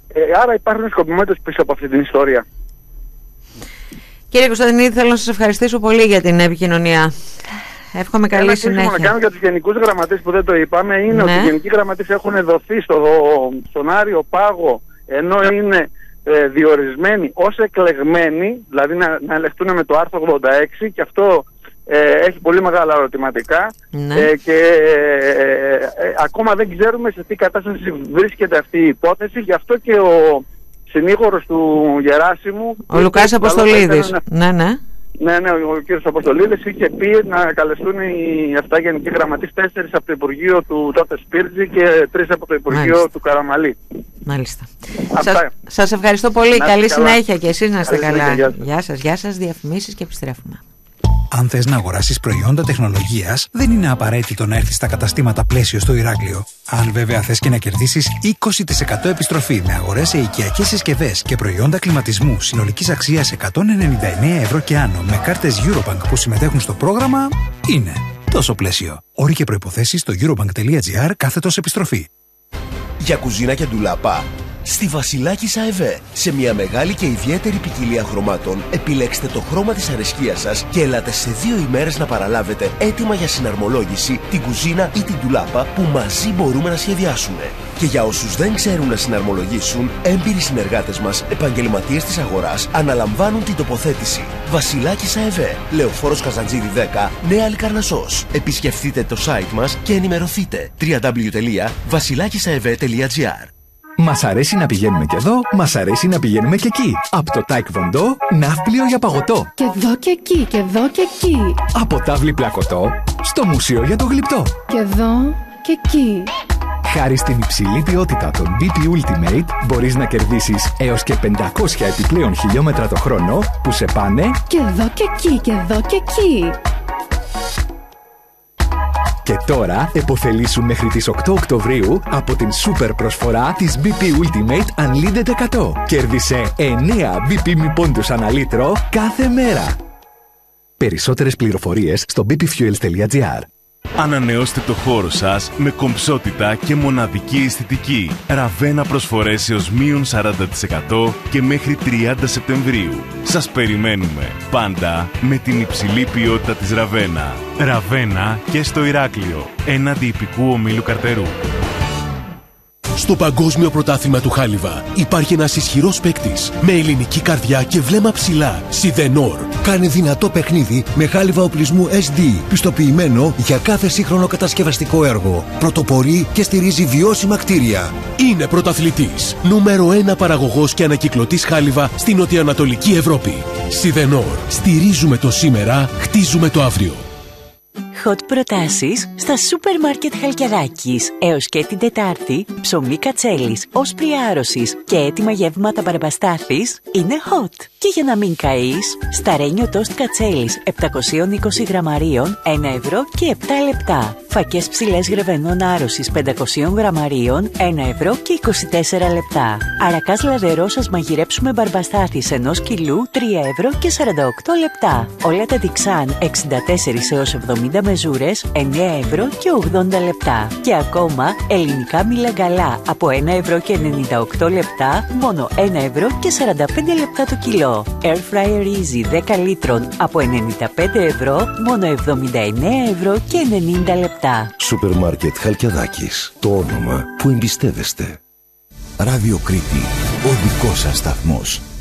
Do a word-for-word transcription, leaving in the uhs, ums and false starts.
Ε, άρα υπάρχουν σκοπιμότητες πίσω από αυτή την ιστορία. Κύριε Κωνσταντινίδη, θέλω να σας ευχαριστήσω πολύ για την επικοινωνία. Εύχομαι καλή Ένα συνέχεια. Ένα να κάνω για τους γενικούς γραμματείς που δεν το είπαμε είναι ναι. ότι οι γενικοί γραμματείς έχουν δοθεί στο, στον Άριο Πάγο, ενώ είναι ε, διορισμένοι ως εκλεγμένοι, δηλαδή να, να ελεγχθούν με το άρθρο ογδόντα έξι, και αυτό ε, έχει πολύ μεγάλα ερωτηματικά ναι. ε, και ε, ε, ακόμα δεν ξέρουμε σε τι κατάσταση βρίσκεται αυτή η υπόθεση. Γι' αυτό και ο συνήγορος του Γεράσιμου, ο Λουκάς Αποστολίδης, να... ναι ναι Ναι, ναι, ο κύριος Αποστολίδης είχε πει να καλεστούν οι εφτά γενικοί γραμματείς, τέσσερις από το Υπουργείο του τότε Σπίρτζη και τρεις από το Υπουργείο Μάλιστα. του Καραμαλή. Μάλιστα. Σας, σας ευχαριστώ πολύ. Να καλή καλά. συνέχεια και εσείς να είστε καλά. Συνέχεια, γεια σας, γεια σας, διαφημίσεις και επιστρέφουμε. Αν θες να αγοράσεις προϊόντα τεχνολογίας, δεν είναι απαραίτητο να έρθεις στα καταστήματα Πλαίσιο στο Ηράκλειο. Αν βέβαια θες και να κερδίσεις είκοσι τοις εκατό επιστροφή με αγορές σε οικιακές συσκευές και προϊόντα κλιματισμού συνολικής αξίας εκατόν ενενήντα εννέα ευρώ και άνω με κάρτες Eurobank που συμμετέχουν στο πρόγραμμα, είναι τόσο Πλαίσιο. Όροι και προϋποθέσεις στο eurobank.gr κάθετος επιστροφή. Για κουζίνα και ντουλάπα, στη Βασιλάκης ΑΕΒ. Σε μια μεγάλη και ιδιαίτερη ποικιλία χρωμάτων, επιλέξτε το χρώμα της αρεσκίας σας και ελάτε σε δύο ημέρες να παραλάβετε έτοιμα για συναρμολόγηση την κουζίνα ή την ντουλάπα που μαζί μπορούμε να σχεδιάσουμε. Και για όσους δεν ξέρουν να συναρμολογήσουν, έμπειροι συνεργάτες μας, επαγγελματίες της αγοράς, αναλαμβάνουν την τοποθέτηση. Βασιλάκης ΑΕΒ, Λεωφόρος Καζαντζίδη δέκα, Νέα Λικαρνασσός. Επισκεφτείτε το site μας και ενημερωθείτε. double-u double-u double-u τελεία βασιλάκισαεβ τελεία gr. Μας αρέσει να πηγαίνουμε και εδώ, μας αρέσει να πηγαίνουμε και εκεί. Από το Taekwondo, ναύπλιο για παγωτό. Και εδώ και εκεί, και εδώ και εκεί. Από τάβλη πλακωτό, στο μουσείο για το γλυπτό. Και εδώ και εκεί. Χάρη στην υψηλή ποιότητα των μπι πι Ultimate, μπορείς να κερδίσεις έως και πεντακόσια επιπλέον χιλιόμετρα το χρόνο που σε πάνε και εδώ και εκεί, και εδώ και εκεί. Και τώρα επωφελήσου μέχρι τις οκτώ Οκτωβρίου από την σούπερ προσφορά της μπι πι Ultimate Unlimited εκατό. Κέρδισε εννέα μπι πι μη πόντους ανά λίτρο κάθε μέρα. Περισσότερες πληροφορίες στο μπι πι fuels τελεία gr. Ανανεώστε το χώρο σας με κομψότητα και μοναδική αισθητική. Ραβένα προσφορές έως μείον σαράντα τοις εκατό και μέχρι τριάντα Σεπτεμβρίου. Σας περιμένουμε πάντα με την υψηλή ποιότητα της Ραβένα. Ραβένα και στο Ηράκλειο, έναντι ιππικού ομίλου Καρτερού. Στο Παγκόσμιο Πρωτάθλημα του Χάλιβα υπάρχει ένας ισχυρός παίκτης με ελληνική καρδιά και βλέμμα ψηλά. Σιδενόρ. Κάνει δυνατό παιχνίδι με χάλιβα οπλισμού ες ντι, πιστοποιημένο για κάθε σύγχρονο κατασκευαστικό έργο. Πρωτοπορεί και στηρίζει βιώσιμα κτίρια. Είναι πρωταθλητής. Νούμερο ένα παραγωγός και ανακυκλωτής χάλιβα στην νοτιοανατολική Ευρώπη. Σιδενόρ. Στηρίζουμε το σήμερα, χτίζουμε το αύριο. Hot προτάσεις στα σούπερ μάρκετ Χαλκιαδάκης. Έως και την Τετάρτη, ψωμί κατσέλης, όσπρι άρρωσης και έτοιμα γεύματα μπαρμπαστάθης είναι hot. Και για να μην καείς, σταρένιο τόστ κατσέλης επτακόσια είκοσι γραμμαρίων, ένα ευρώ και επτά λεπτά. Φακές ψηλές γρεβενών άρρωσης πεντακόσια γραμμαρίων, ένα ευρώ και είκοσι τέσσερα λεπτά. Αρακάς λαδερό σας μαγειρέψουμε μπαρμπαστάθης ενός κιλού, τρία ευρώ και σαράντα οκτώ λεπτά. Όλα τα τιξάν εξήντα τέσσερα έως εβδομήντα μεζούρες, εννέα ευρώ και ογδόντα λεπτά. Και ακόμα ελληνικά μιλαγκαλά από ένα ευρώ και ενενήντα οκτώ λεπτά, μόνο ένα ευρώ και σαράντα πέντε λεπτά το κιλό. Air Fryer Easy δέκα λίτρων από ενενήντα πέντε ευρώ, μόνο εβδομήντα εννέα ευρώ και ενενήντα λεπτά. Σούπερ μάρκετ Χαλκιαδάκης. Το όνομα που εμπιστεύεστε. Ράδιο Κρήτη. Ο δικός σας σταθμός.